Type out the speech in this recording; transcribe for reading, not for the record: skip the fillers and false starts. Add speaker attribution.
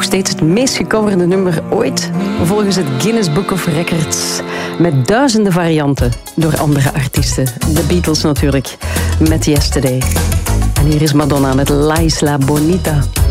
Speaker 1: nog steeds het meest gecoverde nummer ooit, volgens het Guinness Book of Records. Met duizenden varianten door andere artiesten. De Beatles natuurlijk, met Yesterday. En hier is Madonna met La Isla Bonita.